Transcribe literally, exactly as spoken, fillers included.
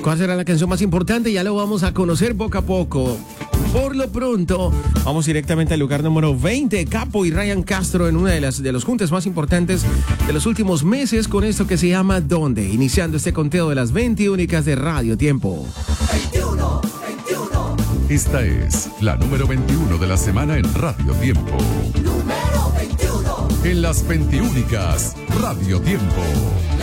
¿Cuál será la canción más importante? Ya lo vamos a conocer poco a poco. Por lo pronto, vamos directamente al lugar número veinte. Capo y Ryan Castro en una de las de los juntes más importantes de los últimos meses con esto que se llama ¿Dónde? Iniciando este conteo de las veinte únicas de Radio Tiempo. veintiuno, veintiuno. Esta es la número veintiuno de la semana en Radio Tiempo. Número veintiuno. En las veintiúnicas Radio Tiempo.